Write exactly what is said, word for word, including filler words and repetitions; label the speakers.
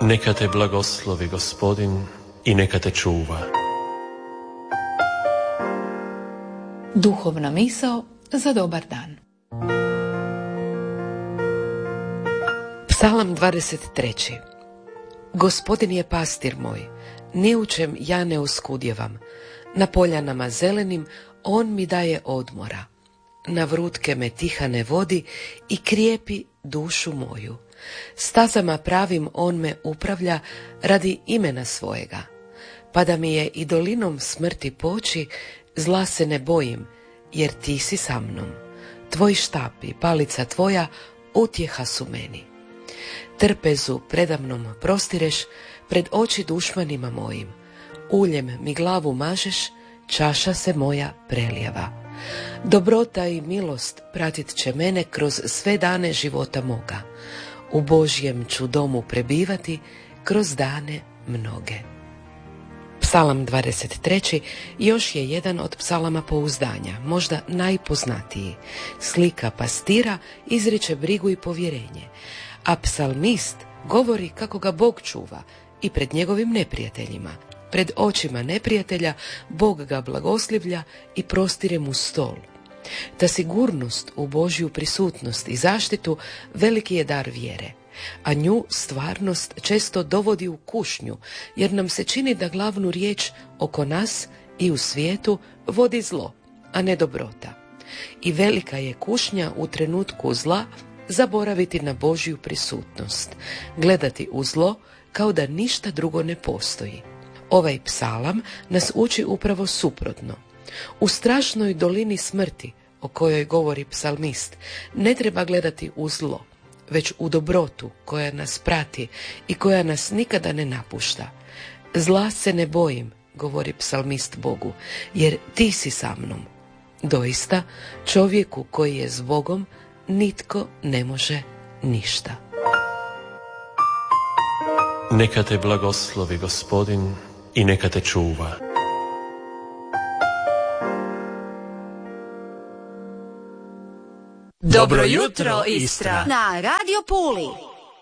Speaker 1: Neka te blagoslovi Gospodin i neka te čuva.
Speaker 2: Duhovna misao za dobar dan.
Speaker 3: Psalam dvadeset treći. Gospodin je pastir moj, ni u čem ja ne oskudjevam. Na poljanama zelenim on mi daje odmora. Na vrutke me tiha ne vodi i krijepi dušu moju. Stazama pravim on me upravlja radi imena svojega. Pa da mi je i dolinom smrti poći, zla se ne bojim, jer ti si sa mnom. Tvoj štap i palica tvoja utjeha su meni. Trpezu predamnom prostireš pred oči dušmanima mojim. Uljem mi glavu mažeš, čaša se moja prelijeva. Dobrota i milost pratit će mene kroz sve dane života moga. U Božjem ću domu prebivati kroz dane mnoge. Psalam dvadeset treći još je jedan od psalama pouzdanja, možda najpoznatiji. Slika pastira izriče brigu i povjerenje, a psalmist govori kako ga Bog čuva i pred njegovim neprijateljima. Pred očima neprijatelja Bog ga blagoslivlja i prostire mu stol. Ta sigurnost u Božju prisutnost i zaštitu veliki je dar vjere, a nju stvarnost često dovodi u kušnju, jer nam se čini da glavnu riječ oko nas i u svijetu vodi zlo, a ne dobrota. I velika je kušnja u trenutku zla zaboraviti na Božju prisutnost, gledati u zlo kao da ništa drugo ne postoji. Ovaj psalam nas uči upravo suprotno. U strašnoj dolini smrti, o kojoj govori psalmist, ne treba gledati u zlo, već u dobrotu koja nas prati i koja nas nikada ne napušta. Zla se ne bojim, govori psalmist Bogu, jer ti si sa mnom. Doista, čovjeku koji je s Bogom nitko ne može ništa.
Speaker 1: Neka te blagoslovi Gospodin i neka te čuva.
Speaker 4: Dobro jutro, Istra! Na Radio Puli!